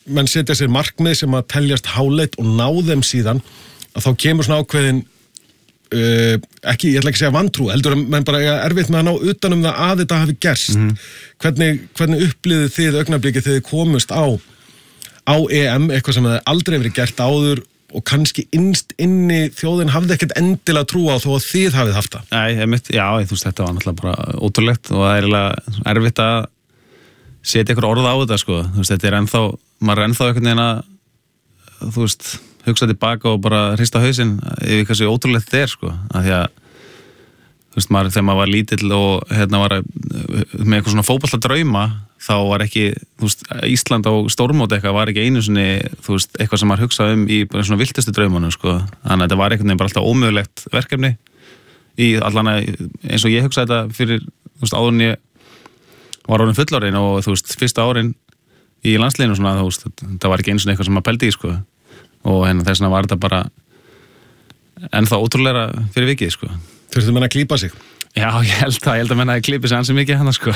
menn setja sér markmið sem að teljast háleit og ná þeim síðan, að þá kemur svona ákveðin ekki, ég ætla ekki að segja vantrú, heldur að menn bara erfitt með að ná utanum það að þetta hafi gerst. Hvernig upplifðu þið augnablikið þegar þið komust á EM, eitthvað sem hefði aldrei verið gert áður og kannski innst inni þjóðin hafði ekkert endilega trú á þó að þið hafið haft það? Nei, þú veist, þetta var náttúrulega bara ótrúlegt og það er erfitt að setja ykkur orð á þetta, sko. Þú veist, þetta er ennþá, maður er ennþá einhvern veginn að, þú veist, hugsa tilbaka og bara hrista hausinn yfir hversu ótrúlegt þetta er, sko. Af því að, þú veist, þegar maður var lítill og var með eitthvað svona fótboltadrauma, þá var ekki, þú veist, Ísland á stórmóti eitthvað var ekki einu sinni, þú veist, eitthvað sem maður hugsaði í bara svona viltustu draumunum, sko. Þannig að þetta var einhvern veginn bara alltaf ómögulegt verkefni í allan að, eins og ég hugsaði þetta fyrir, þú veist, áður en ég var orðin fullorðin og, þú veist, fyrsta árin í landsliðinu svona, þú veist, það var ekki einu sinni eitthvað sem maður pældi í, sko. Og þess vegna var þetta bara ennþá ótrúlega fyrir vikið, sko. Þurftu menn að klípa sig? Já, ég held að menn að klippi sig ansi mikið hana, sko.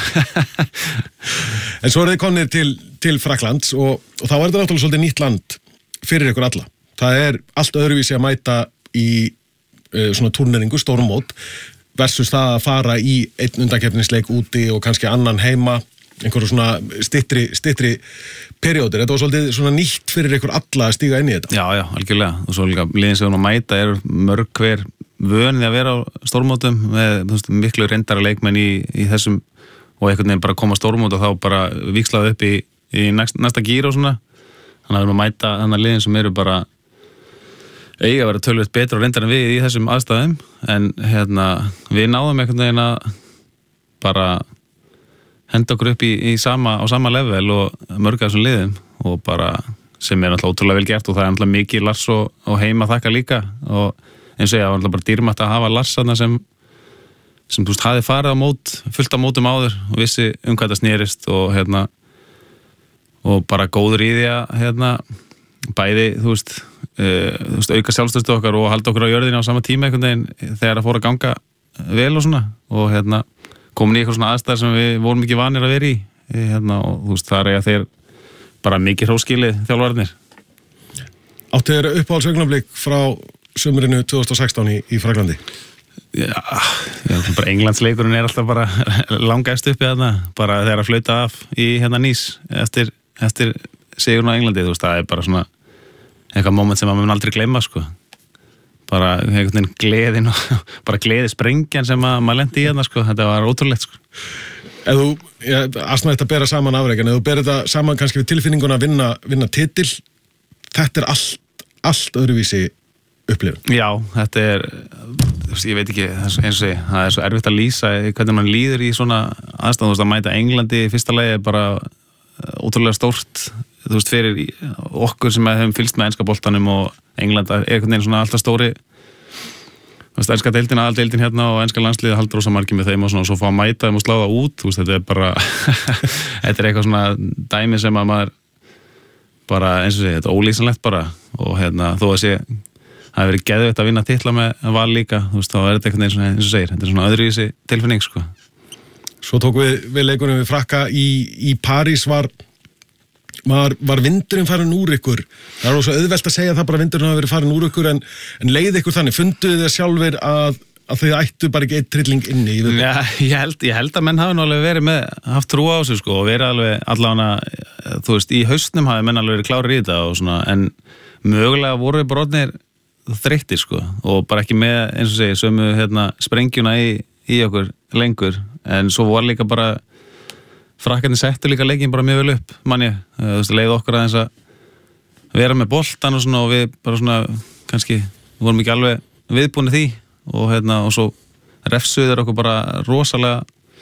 En svo þið komnir til Frakklands og þá þetta náttúrulega svolítið nýtt land fyrir ykkur alla. Það allt öðruvísi að mæta í svona turneringu, stórmót, versus það að fara í einn undankeppnisleik úti og kannski annan heima, einhverju svona styttri periódir. Þetta var svolítið svona nýtt fyrir ykkur alla að stíga inn í þetta. Já, algjörlega. Og svo líka liðin sem að mæta mörg hver vönið að vera á stórmótum með miklu reyndara leikmenn í þessum og einhvern veginn bara koma stórmót og þá bara víxlaði upp í næsta gír og svona. Þannig að við erum að mæta þannig liðin sem eru bara eiga að vera tölvöld betra og reyndar en við í þessum aðstæðum en við náðum einhvern veginn að bara henda okkur upp á sama level og mörg af þessum liðum og bara sem náttúrulega ótrúlega vel gert og það náttúrulega mikið Lars og Heima þakka líka og eins og ég var bara dýrmætt að hafa Lars þarna sem þú veist hafði farið á mót, fullt á mótum áður og vissi hvað það snerist og og bara góður í því að bæði, þú veist auka sjálfstöðstu okkar og halda okkur á jörðinni á sama tíma einhvern veginn þegar það fór að ganga vel og svona og komin í eitthvað svona aðstæðar sem við vorum ekki vanir að vera í og þú veist þar þeir bara mikið hróskilið þjálfarnir. Áttu þér uppáhaldsaugnablik frá sumrinu 2016 í Frakklandi? Já, bara Englandsleikurinn alltaf bara langæst uppi þarna, bara þegar að flauta af í Nýs eftir sigurinn á Englandi, þú veist, það bara svona eitthvað moment sem maður mun aldrei gleyma, sko. Bara einhvern veginn gleðin og bara gleðisprengjan sem maður lendi í sko, þetta var ótrúlegt, sko. Ef þú, asnægt að bera saman afreikan, ef þú bera þetta saman kannski við tilfinninguna að vinna titil, þetta allt öðruvísi upplifun. Já, þetta ég veit ekki, eins og segi, það svo erfitt að lýsa hvernig mann líður í svona aðstæðum, þú veist, að mæta Englandi í fyrsta lagi bara ótrúlega stórt, þú veist, fyrir okkur sem hefum fylgst með enska boltanum og England einhvern veginn svona alltaf stóri, þú veist, enska deildin, aðaldeildin og enska landsliðið haldur rosa margir með þeim og svona, og svo fá að mæta þeim og slá það út, þú veist, þetta bara þetta eitthvað svona dæmi sem að maður bara, eins og segi, þetta ólýsanlegt bara og þó að sé það hefur verið geðveitt að vinna titla með Val líka, þú veist, þá þetta eitthvað eins og segir, þetta svona öðruvísi tilfinning, sko. Svo tók við leikunum við Frakka í París var vindurinn farin úr ykkur. Það er svo auðvelt að segja það bara vindurinn hafi verið farin úr ykkur en leið ykkur þannig, funduðu þið sjálfir að þau ættu bara ekki eitt trilling inni í vöku? Já, ég held að menn hafi nú alveg verið haft trú á þessu, sko, og verið alveg allavega, þú veist, í haustnum hafi menn alveg verið klárir í þetta og svona, en mögulega voru við brotnir þreyttir, sko, og bara ekki með, eins og segi, sömu sprengjuna í okkur lengur, en svo var líka bara Frakkarnir settu líka leikinn bara mjög vel upp, manni, þú veist, leið okkur aðeins að vera með boltan og svona og við bara svona, kannski vorum ekki alveg viðbúnir því og svo refsuður okkur bara rosalega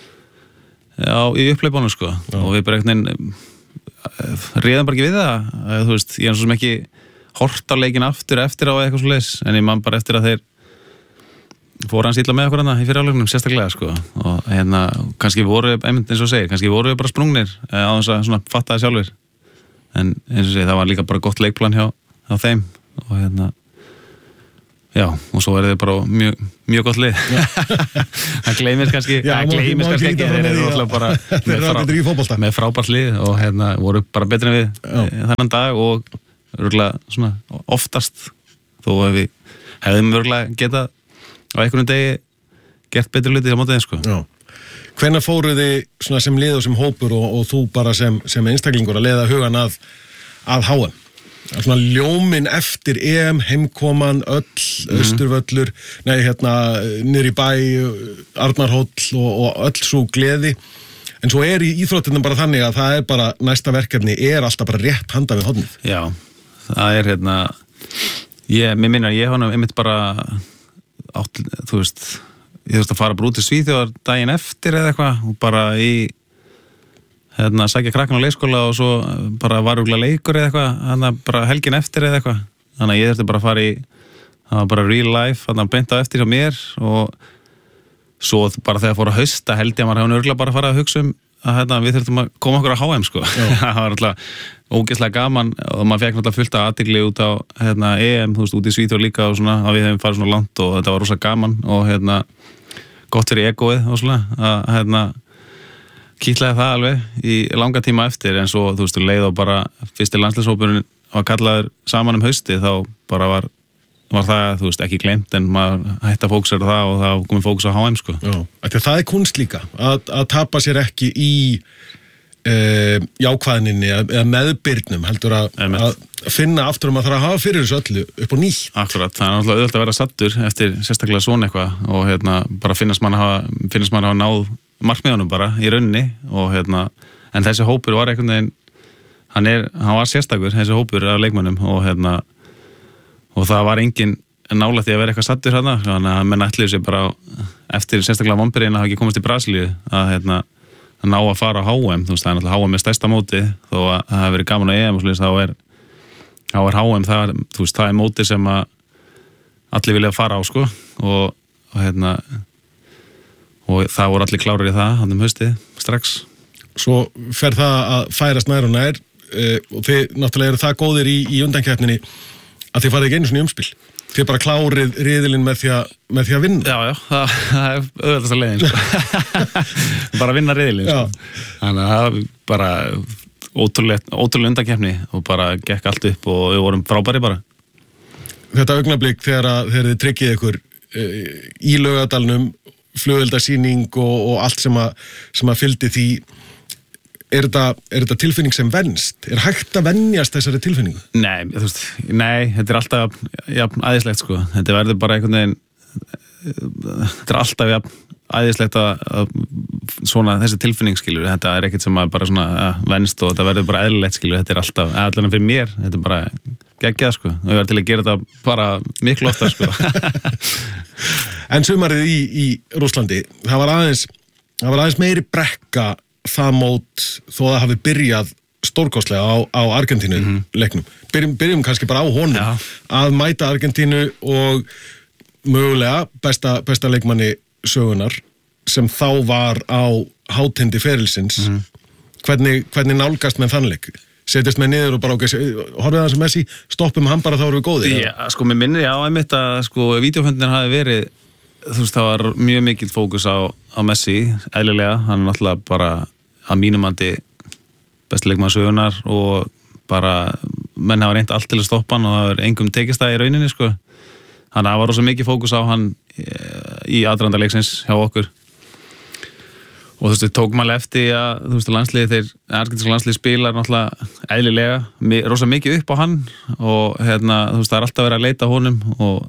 í uppleipunum, sko, og við bara einhvern veginn réðum bara ekki við það, þú veist, ég svo sem ekki hort á leikinn aftur eftir á eitthvað svo leis, en ég man bara eftir að þeir fóru hans illa með okkur í fyrirháleiknum sérstaklega, sko, og kannski voru við, einmitt eins og segir, kannski voru við bara sprungnir á þess að svona fatta það sjálfur, en eins og segir, það var líka bara gott leikplan hjá þeim og Já, og svo er þið bara mjög gott lið. Það gleymist kannski ekki, þeir eru alltaf bara með frábært lið og voru bara betri en við þennan dag og örgulega svona oftast þó að við hefðum örgulega getað á einhvern degi gert betri hluti á mótið, sko. Já. Hvenær fóruð þið svona sem lið og sem hópur og þú bara sem einstaklingur að leiða hugan að HM? Svona ljómin eftir EM, heimkoman, Austurvöllur, niður í bæ, Arnarhóll og öll svo gleði. En svo í íþróttinum bara þannig að það bara, næsta verkefni alltaf bara rétt handa við hornið. Já, það mér minnir að ég hana einmitt bara þú veist, ég þurfti að fara bara út til Svíþjóðar daginn eftir eða eitthvað og bara sækja krakkan á leikskóla og svo bara var leikur eða eitthvað, bara helgin eftir eða eitthvað, þannig að ég þurfti bara að fara það var bara real life, beint á eftir hjá mér og svo bara þegar fór að hausta held ég að maður hefði örugglega bara farið að hugsa að við þurftum að koma okkur á HM, sko. Það var alltaf ógeðslega gaman og maður fekk alltaf fullt af athygli út á EM, þú veist, út í Svíþjóð líka og svona, að við hefum farið svona langt og þetta var rosa gaman og gott fyrir egóið og svona, að kýtlaði það alveg í langa tíma eftir en svo, þú veist, leið og bara fyrsti landsliðshópurinn var kallaður saman hausti þá bara var það, þú veist, ekki gleymt en maður hætti að fókusera það og það komið fókus á HM, sko. Já, það kunst líka að tapa sér ekki í jákvæðninni eða meðbyrnum heldur að finna aftur að þarf að hafa fyrir þessu öllu upp á nýtt. Akkurat, það náttúrulega auðvitað að vera sattur eftir sérstaklega svona eitthvað og bara finnast mann að hafa náð markmiðunum bara í rauninni og en þessi hópur var einhvern veginn hann var sérstakur, þessi hópur af leikmönnum og það var engin nálægt því að vera eitthvað sattur hérna, þannig að menn ætliðu sér bara eftir sérstaklega vonbrigðin að hafa ekki komast í Brasilíu að ná að fara á HM, þú veist, það náttúrulega HM stærsta móti þó að það hefur verið gaman á EM og slúðist, þá er HM þú veist, það móti sem að allir vilja fara á, sko og það voru allir klárir í það haustið strax. Svo fer það að færast nær og nær og þið náttúrulega eru það góðir í undankeppninni að þið farið ekki einu svona í umspil. Þið bara klárið riðilinn með því að vinna. Já, það er auðvitað leiðin, sko. Bara vinna riðilinn, sko. Þannig að það bara ótrúlega undankeppni og bara gekk allt upp og við vorum frábæri bara. Þetta augnablik þegar þið tryggið ykkur í Laugardalnum flugveldasýning og allt sem að fylgdi því er þetta tilfinning sem venst? Er hægt að venjast þessari tilfinningu? Nei, þetta er alltaf æðislegt, sko. Þetta verður bara einhvern veginn þetta er alltaf æðislegt að svona þessi tilfinning, skilur, þetta er ekkert sem að bara svona venst og þetta verður bara eðlilegt, skilur, þetta er alltaf, allan fyrir mér, þetta er bara geggjað, sko, og ég verður til að gera þetta bara miklu oftar, sko. En sumarið í Rússlandi, það var aðeins meiri brekka það mót þó að það hafi byrjað stórkostlega á Argentínu leiknum. Byrjum kannski bara á honum að mæta Argentínu og mögulega besta leikmanni sögunar sem þá var á hátindi ferilsins. Hvernig nálgast með þann leik? Setjast með niður og bara horfið það sem Messi, stoppum hann bara þá erum við góðir. Já, sko, mér minnir ég á einmitt að sko, vídeófundin hafi verið, þú veist, það var mjög mikill fókus á Messi, eðlilega, hann er náttúrulega bara að mínumandi besti leikmaður sögunar og bara menn hafa reynt allt til að stoppa hann og það er engum tekist það í rauninni, sko. Þannig að það var rosa mikið fókus á hann í aðdraganda leiksins hjá okkur. Og þú veist, við tókum alveg eftir að, þú veist, argentíska landslið spilar náttúrulega eðlilega, rosa mikið upp á hann og þú veist, það er alltaf verið að leita honum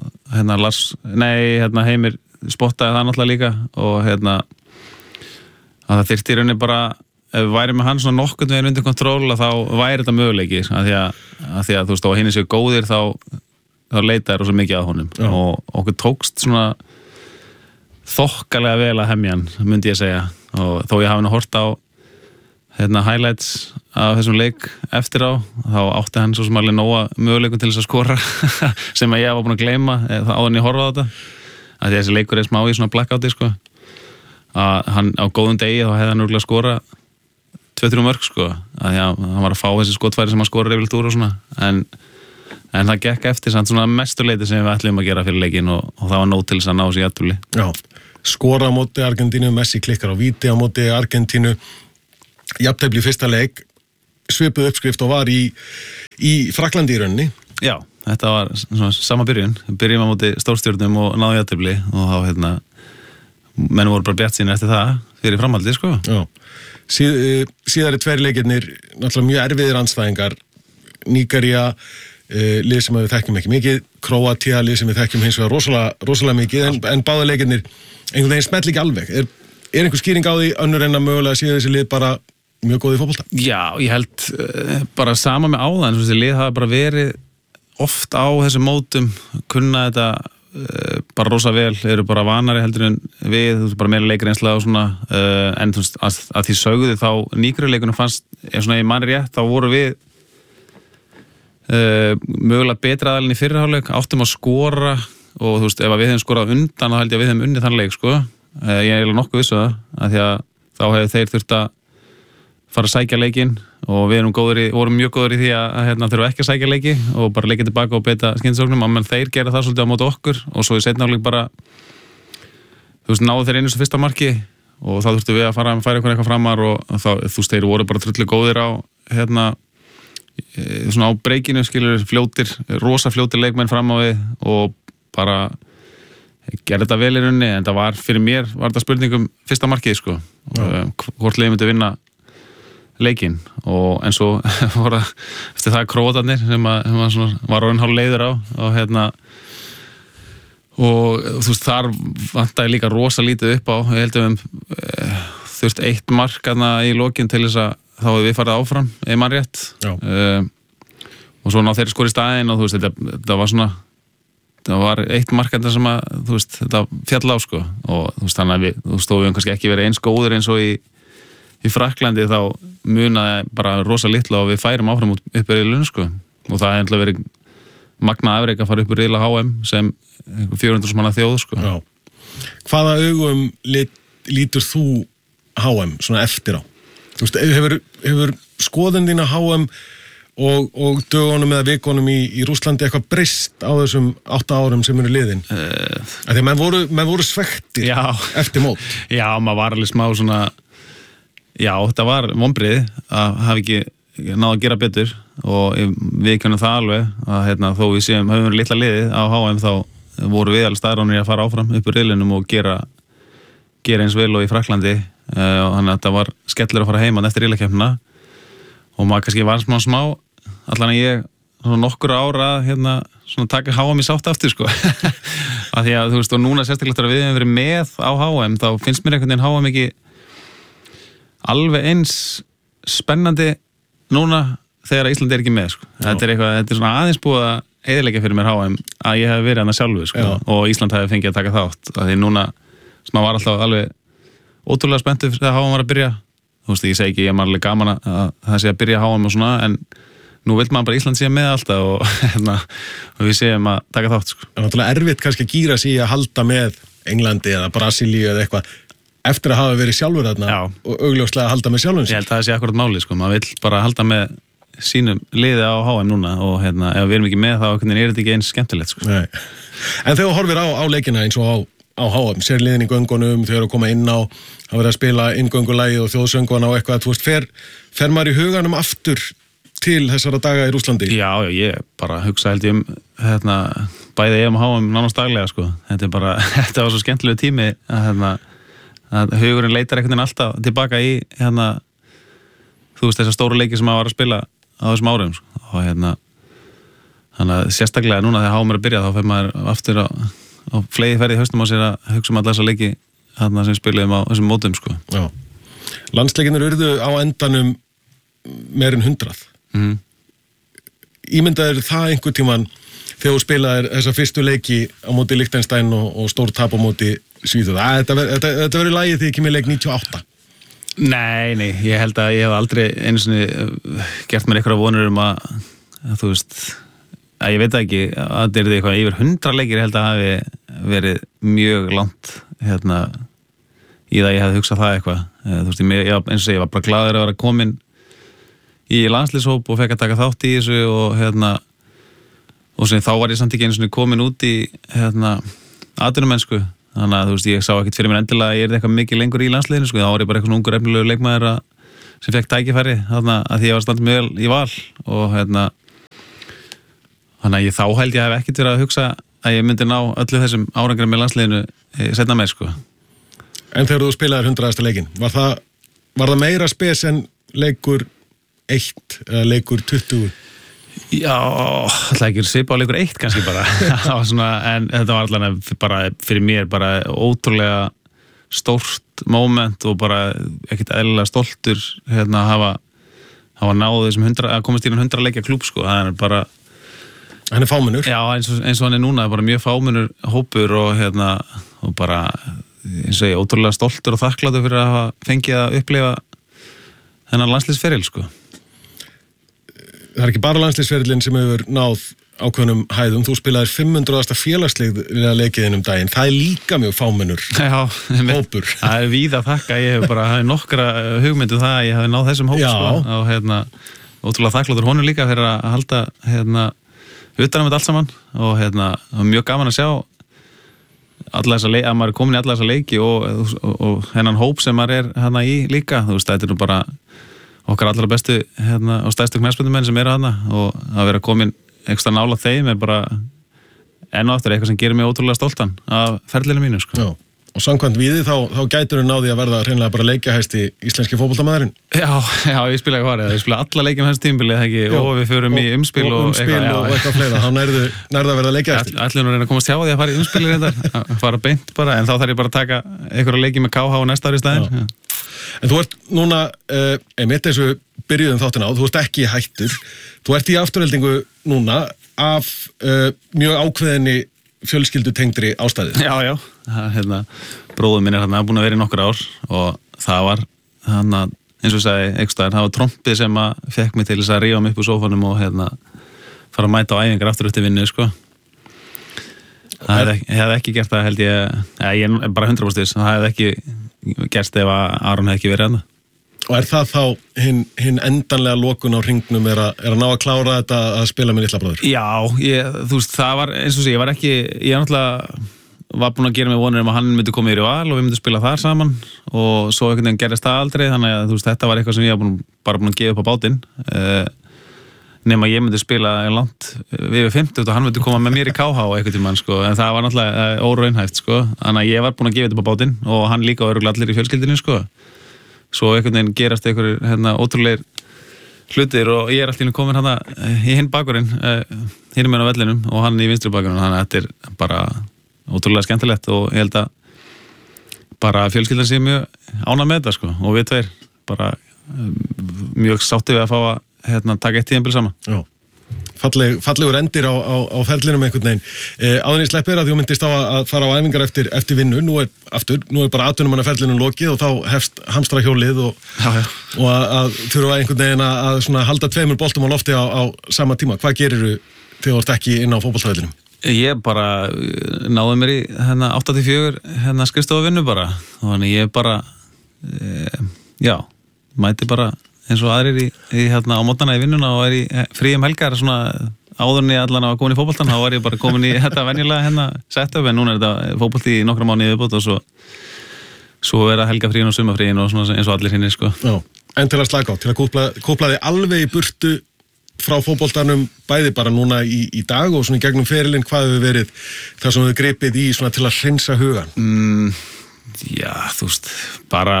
og Heimir spottaði það náttúrulega líka og að það þyrfti í rauninni bara, ef við væri með hann svona nokkurn veginn undir kontról, þá væri þetta möguleiki, að því að þú veist, og hinn séu góðir þá leitaði rosa mikið að honum og okkur tókst svona þokkalega vel að hemja hann, myndi ég segja. Og þó ég hafi nú hort á highlights af þessum leik eftir á, þá átti hann svo sem alveg nóga möguleikum til þess að skora sem að ég var búin að gleyma áður en ég horfa á þetta, að þessi leikur er smá í svona blackouti, sko, að hann á góðum degi þá hefði hann örgulega skora 2-3 mörk, sko, að hann var að fá þessi skotfæri sem hann skorar yfirleitt úr og svona, en En það gekk eftir samt svona mestuleiti sem við ætlum að gera fyrir leikinn og það var nóg til þess að ná sér jafntefli. Já, skora á móti Argentínu, Messi klikkar á víti á móti Argentínu, jafntefli í fyrsta leik, svipuð uppskrift og var í Frakklandi í rauninni. Já, þetta var svona sama byrjun. Byrjum á móti stórstjörnum og náðu jafntefli og þá menn voru bara bjartsýnir eftir það fyrir framhaldi, sko. Já, síðari tveir leikirnir, náttúrulega mjög erfiðir andstæðingar, Nígería, lið sem við þekkjum ekki mikið, Króatía, lið sem við þekkjum hins vegar rosalega mikið, en báða leikirnir einhvern veginn smell ekki alveg. Er einhver skýring á því önnur en að mögulega séu þessi lið bara mjög góð í fótbolta? Já, ég held bara sama með áðan, þessi lið hafa bara verið oft á þessum mótum, kunna þetta bara rosa vel, eru bara vanari heldur en við, bara meira leikreynsla og svona, en þú veist, að því sögðu þá Nígeríuleikunum fannst, ef svona ég manni rétt, þá voru við mögulega betra aðalinn í fyrri hálfleik, áttum að skora og þú veist, ef við hefum skorað undan þá held ég að við hefum unnið þann leik, sko. Ég er nokkuð vissu það, að því að þá hefur þeir þurft að fara að sækja leikinn og við vorum mjög góður í því að þurfum ekki að sækja leiki og bara leikja tilbaka og beita skyndisóknum, menn þeir gera það svolítið á móti okkur og svo í seinni hálfleik bara, þú veist, náðu þeir einu sem fyrsta marki og þá þurftum við að færa ykkur eitthvað framar og þá, þú veist, þeir voru bara trullu góðir á svona á breykinu, skilur, rosa fljótir leikmenn fram á við og bara gerði þetta vel í rauninni, en það var, fyrir mér var þetta spurningum fyrsta markið, sko, hvort liðið myndi vinna leikinn, en svo voru eftir það Króatarnir sem var orðinn hálf leiður á og þú veist, þar vantaði líka rosa lítið upp á, ég held að við þurft 1 mark í lokinn til þess að þá hefur við farið áfram, ef mann rétt. Og svo ná þeir skora í staðinn og þú veist, þetta var svona, það var 1 markanda sem að, þú veist, þetta fjall á, sko, og þú veist, þannig að við höfum kannski ekki verið eins góður eins og í Frakklandi, þá munaði bara rosa litla og við færum áfram upp í riðlunum, sko, og það hefði verið magnað afrek að fara upp í riðla HM sem 400 manna þjóð, sko. Já. Hvaða augum lítur þú HM svona eftir á? Þú veist, hefur skoðun þín á HM og dögunum eða vikunum í Rússlandi eitthvað breyst á þessum 8 árum sem eru liðin? Því að menn voru svektir eftir mót. Já, maður var alveg smá svona, já, þetta var vonbrigði að hafa ekki náð að gera betur og við kannum það alveg að þó við séum, höfum við litla liðið á HM þá voru við alveg staðránir að fara áfram upp í riðlinum og gera eins vel og í Frakklandi. Þannig að þetta var skellur að fara heimann eftir riðlakeppnina og maður kannski var smá allan að ég svona nokkur ára svona taka HM í sátt aftur, sko. Af því að þú veist, og núna sérstaklega þegar við hefum verið með á HM þá finnst mér einhvern veginn HM ekki alveg eins spennandi núna þegar Ísland er ekki með, sko. Þetta er svona aðeins búið að eyðileggja fyrir mér HM að ég hef verið hana sjálfu, sko. Og Ísland hefði fengið að taka þátt af því núna sem var alltaf alveg ótrúlega spenntur þegar HM var að byrja. Þú veist, ég segi ekki, ég er alveg gaman að það sé að byrja HM og svona, en nú vil maður bara Ísland sé með alltaf og við séum að taka þátt, sko. Það er náttúrulega erfitt kannski að gíra sig að halda með Englandi eða Brasilíu eða eitthvað eftir að hafa verið sjálfur þarna og augljóslega að halda með sjálfum sig. Ég held að það sé akkurat máli, sko. Maður vill bara halda með sínum liði á HM núna og ef við erum ekki með þá er þetta ekki eins skemmtilegt, sko. Nei. En þegar þú horfir á leikina eins og á HM, sér liðin í göngunum, þau eru að koma inn á að vera að spila inngöngulægið og þjóðsönguna og eitthvað, þú veist, fer maður í huganum aftur til þessara daga í Rússlandi? Já, ég bara hugsa held ég bæði EM og HM nánast daglega, sko. Þetta var svo skemmtilegu tími að hugurinn leitar einhvern veginn alltaf tilbaka í þú veist, þessar stóru leiki sem maður var að spila á þessum árum, sko. Og þannig að sérstaklega núna þegar HM er að byrja þá fer maður aftur á flegi ferði haustum á sér að hugsa alla þessa leiki sem spilaðum á þessum mótum, sko. Já. Landsleikinir urðu á endanum meir en 100. Ímyndaður það einhver tíman þegar þú spilaðir þessa fyrstu leiki á móti Liechtenstein og stór tap á móti Svíþjóð. Þetta verður lagið þegar ég kemur leik 98. Nei, ég held að ég hef aldrei einu sinni gert mér eitthvað vonur að þú veist að ég veit ekki að þetta er eitthvað yfir 100 leikir. Ég held að hafi verið mjög langt í það ég hefði hugsað það eitthvað. Þú veist, eins og segja, ég var bara glaður að vera komin í landslýshóp og fekk að taka þátt í þessu og og sem þá var ég samt ekki einu svona komin út í atvinnumennsku, þannig að þú veist, ég sá ekkert fyrir mér endilega að ég eitthvað mikið lengur í landsliðinu, sko, þá var ég bara eitthvað svona ungur efnilegur leikmaður sem fekk tækifæri, þannig að því ég var standið mjög vel í Val og þannig að ég þá held ég hef ekkert verið að hugsa að ég myndi ná öllu þessum árangri með landsliðinu seinna meir, sko. En þegar þú spilaðir 100. leikinn, var það meira spes en leikur 1 eða leikur 20? Já, alltaf ekki svipað á leikur 1 kannski bara. Svona, en þetta var alltaf bara fyrir mér bara ótrúlega stórt moment og bara ekkert eðlilega stoltur að hafa náð þessum 100, að komast í 100 leikja klúbb, sko. Það er bara hann er fámennur? Já, eins og hann er núna, bara mjög fámennur hópur og og bara eins og ég ótrúlega stoltur og þakklátur fyrir að hafa fengið að upplifa þennan landsliðsferil, sko. Það er ekki bara landsliðsferilinn sem hefur náð ákveðnum hæðum, þú spilaðir 500. félagsliða leikiðin daginn, það er líka mjög fámennur hópur. Það er víða þakka, ég hef bara nokkra hugmyndu það að ég hef náð þessum hóp, sko, og ótrúlega þakkláttur honum líka fyrir að halda utan þetta allt saman og mjög gaman að sjá að maður er komin í alla þessa leiki og hennan hóp sem maður er í líka, þú veist, þetta er nú bara okkar allra bestu og stærstu knattspyrnumenn sem eru og að vera komin einhverstað nála þeim er bara enn og aftur eitthvað sem gerir mig ótrúlega stoltan af ferlinu mínu, sko. Já, og samkvæmt við þá gætur þú náði að verða hreinlega bara leikjahæsti íslenski fótboltamaðurinn. Já, ég spila ekki varðið, ég spila alla leikjum hans tímabilið, ekki, og við förum í umspil og eitthvað fleira, þá nærðu að verða leikjahæsti. Allir nú reyna að komast hjá því að fara í umspili reyndar, að fara beint bara, en þá þarf ég bara að taka einhverja leiki með KH næsta ári í staðinn. En þú ert núna, einmitt eins og byrjuðum þáttina á, þú ert ekki hættur, þú ert í afturheldingu núna af mjög ákveðinni fjölskyldu tengdri ástæðu. Já, bróður minn er búin að vera í nokkur ár og það var eins og ég sagði einhverstaðar, það var trompið sem að fekk mig til þess að rífa mig upp úr sófanum og fara að mæta á æfingar aftur eftir vinnu, sko. Ég hef ekki gert það, held ég er bara 100%, það hef ekki gerst ef að Aron hef ekki verið hérna. Og er það þá hinn endanlega lokun á hringnum er að ná að klára þetta að spila með litla bróður? Já, þú veist, það var eins og sé, ég náttúrulega var búin að gera mig vonir að hann myndi koma í Val og við myndum spila þar saman og svo einhvern veginn gerist það aldrei, þannig að þú veist, þetta var eitthvað sem ég var bara búin að gefa upp á bátinn nema ég myndi spila langt við 50 og hann myndi koma með mér í KH eitthvað tímann, sko, en það var náttúrulega óraunhæft, sko, þannig að ég var búin að gefa upp á bátinn og hann líka og örugglega allir í fjölskyldunni, sko. Svo einhvern veginn gerast einhverjir ótrúlegir hlutir og ég er alltaf komin í hinn bakurinn, hinn með á vellinum og hann í vinstri bakurinn, þannig að þetta er bara ótrúlega skemmtilegt og ég held að bara fjölskyldan sé mjög ánægð með þetta, sko, og við tveir bara mjög sátti við að fá að taka eitt tímabil saman. Já. Fallegur endir á ferlinum einhvern veginn. Áður en ég sleppir að þú myndist á að fara á æfingar eftir vinnu, nú er bara atvinnumanna ferlinum lokið og þá hefst hamstrahjólið og að þurfa einhvern veginn að svona halda 2 boltum á lofti á sama tíma. Hvað gerirðu þegar þú ert ekki inn á fótboltavellinum? Ég bara náði mér í 8-4 skrifstofuvinnu bara, og þannig ég bara mæti bara eins og aðrir á mótnana í vinnuna og í frí helgar svona áður en ég allan að komin í fótboltan, þá var ég bara komin í þetta venjulega setup, en núna er þetta fótbolti í nokkra mánuði viðbót og svo vera helgafríin og sumafríin og svona eins og allir hinni, sko. Já, en til að slaka á, til að kópla þig alveg í burtu frá fótboltanum, bæði bara núna í dag og svona í gegnum ferilinn, hvað hefur verið það sem hefur gripið í svona til að hreinsa hugan? Já, þú veist, bara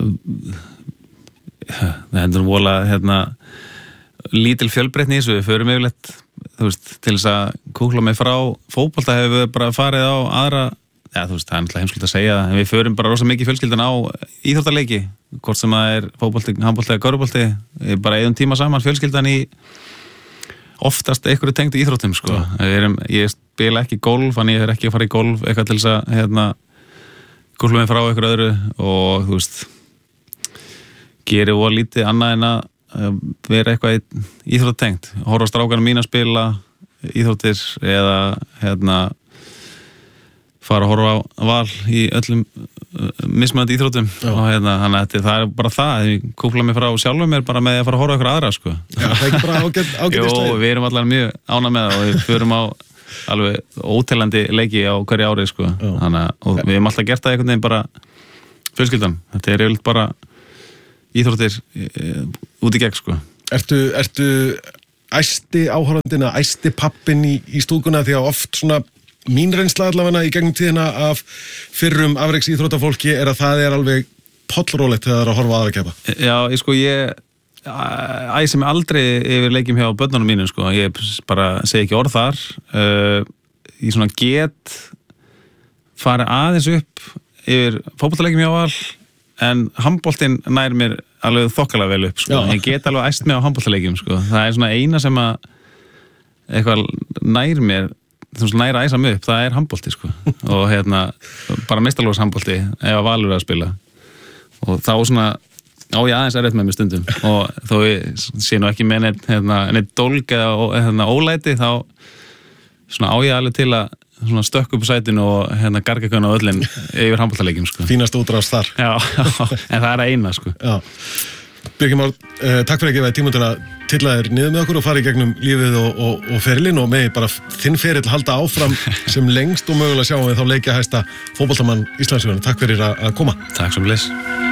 það hendur vola lítil fjölbreytni í þessu, við förum yfirleitt, þú veist, til þess að kúkla mig frá fótbolta hefur við bara farið á aðra, þú veist, það er náttúrulega heimskult að segja það, en við förum bara rosa mikið fjölskyldan á íþróttaleiki, hvort sem það er fótbolti, handbolti eða körfubolti, bara eigum tíma saman fjölskyldan í oftast einhverju tengdu íþróttum, sko. Ég spila ekki golf, þannig ég er ekki að fara í golf eitthvað til þess að kúkla mig frá einhverju öðru og þú veist gerir og lítið annað en að vera eitthvað íþróttengt, horfa á strákana mín að spila íþróttir eða fara að horfa á Val í öllum mismunandi íþróttum og þannig að það er bara það ég kúpla mig frá sjálfum mér bara með að fara að horfa ykkur aðra sko. Já, það er ekki bara ágætt Jó, við erum allar mjög ánægð með það og við förum á alveg ótelandi leiki á hverju ári sko. Þannig að við hefum alltaf gert það einhvern veginn bara fjölskyldan, þetta er yfirleitt bara íþróttir út í gegn sko. Ertu æsti áhorfandinn að æsti pappinn í stúkuna því að oft svona mín reynsla allavega í gegnum tíðina af fyrrum afreiks íþróttafólki er að það er alveg pollrólegt þegar það er að horfa á aðra keppa. Já, ég æsi mig aldrei yfir leikjum hjá börnunum mínum sko, ég bara segi ekki orð þar ég svona get farið aðeins upp yfir fótboltaleikjum hjá Val en handboltinn nær mér alveg þokkalega vel upp sko, ég get alveg æst mig á handboltaleikjum sko, það er svona eina sem að eitthvað nær mér næra að æsa mig upp, það er handbolti sko. og bara meistarlóks handbolti ef að Valur er að spila og þá svona á ég aðeins erfitt með mig stundum og þó ég sé nú ekki með neitt dólg eða ólæti þá svona á ég alveg til að svona stökk upp á sætinu og gargakön á öllin yfir handboltaleikjum sko. Fínast útráðs þar. Já, en það er að eina sko. Já. Birgir Már, takk fyrir að gefa þér tíma til að tylla þér niður með okkur og fara í gegnum lífið og ferilinn og megi bara þinn ferill halda áfram sem lengst og mögulega sjáum við þá leikja hæsta fótboltamann Íslandssögunnar. Takk fyrir að koma. Takk sem leys.